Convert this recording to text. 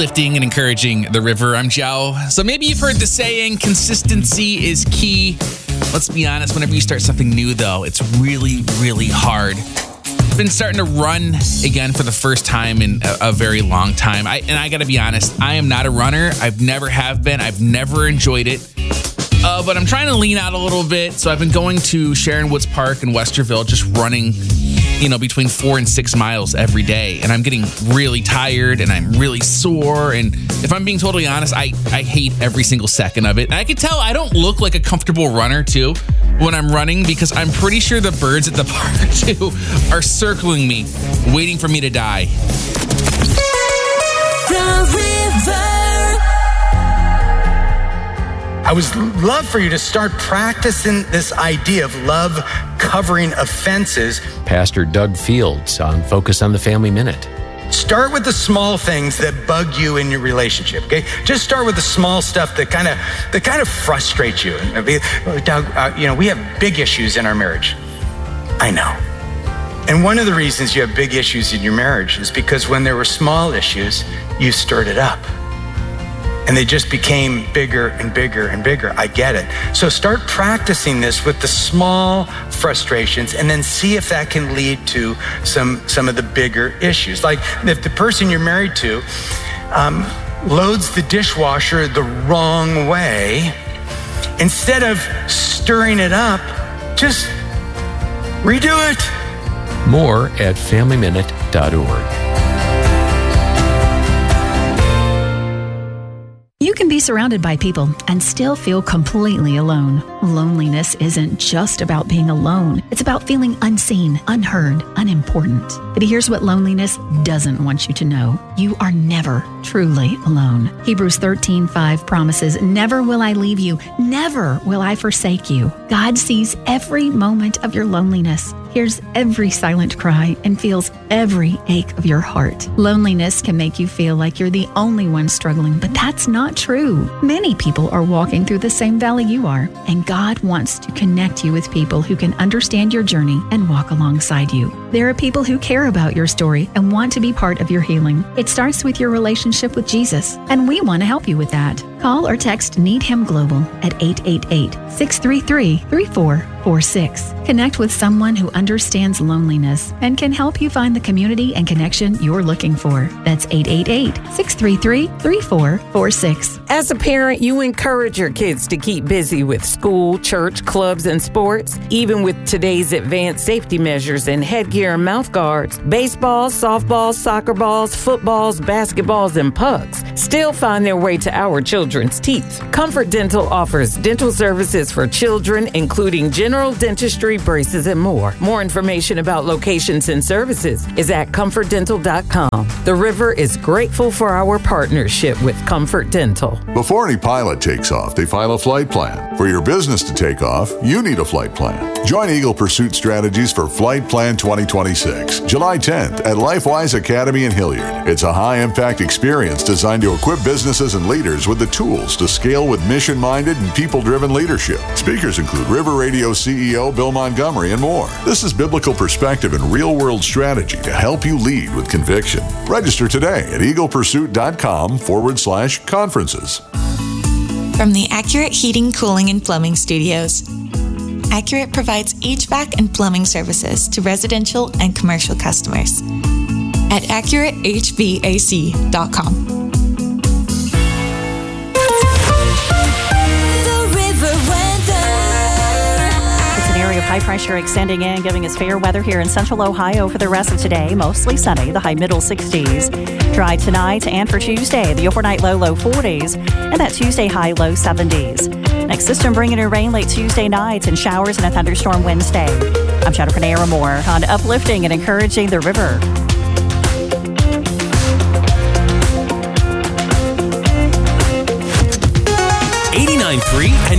uplifting and encouraging the river. I'm Joe. So maybe you've heard the saying, consistency is key. Let's be honest, whenever you start something new, though, it's really, really hard. I've been starting to run again for the first time in a very long time. I got to be honest, I am not a runner. I've never have been. I've never enjoyed it. But I'm trying to lean out a little bit. So I've been going to Sharon Woods Park in Westerville, just running, between 4 and 6 miles every day. And I'm getting really tired and I'm really sore. And if I'm being totally honest, I hate every single second of it. And I can tell I don't look like a comfortable runner too when I'm running, because I'm pretty sure the birds at the park too are circling me, waiting for me to die. The river. I would love for you to start practicing this idea of love covering offenses. Pastor Doug Fields on Focus on the Family Minute. Start with the small things that bug you in your relationship, okay? Just start with the small stuff that kind of frustrates you. Doug, we have big issues in our marriage. I know. And one of the reasons you have big issues in your marriage is because when there were small issues, you stirred it up. And they just became bigger and bigger and bigger. I get it. So start practicing this with the small frustrations and then see if that can lead to some of the bigger issues. Like if the person you're married to loads the dishwasher the wrong way, instead of stirring it up, just redo it. More at FamilyMinute.org. You can be surrounded by people and still feel completely alone. Loneliness isn't just about being alone. It's about feeling unseen, unheard, unimportant. But here's what loneliness doesn't want you to know. You are never truly alone. Hebrews 13:5 promises, "Never will I leave you. Never will I forsake you." God sees every moment of your loneliness, hears every silent cry, and feels every ache of your heart. Loneliness can make you feel like you're the only one struggling, but that's not true. Many people are walking through the same valley you are, and God wants to connect you with people who can understand your journey and walk alongside you. There are people who care about your story and want to be part of your healing. It starts with your relationship with Jesus, and we want to help you with that. Call or text Need Him Global at 888-633-3446. Connect with someone who understands loneliness and can help you find the community and connection you're looking for. That's 888-633-3446. As a parent, you encourage your kids to keep busy with school, church, clubs, and sports. Even with today's advanced safety measures and headgear and mouth guards, baseballs, softballs, soccer balls, footballs, basketballs, and pucks still find their way to our children's teeth. Comfort Dental offers dental services for children, including general dentistry, braces, and more. More information about locations and services is at comfortdental.com. The River is grateful for our partnership with Comfort Dental. Before any pilot takes off, they file a flight plan. For your business to take off, you need a flight plan. Join Eagle Pursuit Strategies for Flight Plan 2026, July 10th at LifeWise Academy in Hilliard. It's a high-impact experience designed to equip businesses and leaders with the tools to scale with mission-minded and people-driven leadership. Speakers include River Radio CEO Bill Montgomery and more. This is biblical perspective and real-world strategy to help you lead with conviction. Register today at eaglepursuit.com/conferences. From the Accurate Heating, Cooling, and Plumbing Studios, Accurate provides HVAC and plumbing services to residential and commercial customers at AccurateHVAC.com. Of high pressure extending in, giving us fair weather here in central Ohio for the rest of today. Mostly sunny, the high middle 60s. Dry tonight and for Tuesday, the overnight low 40s, and that Tuesday high low 70s. Next system bringing in rain late Tuesday night and showers and a thunderstorm Wednesday. I'm Jennifer Naramore on Uplifting and Encouraging the River. 89.3 and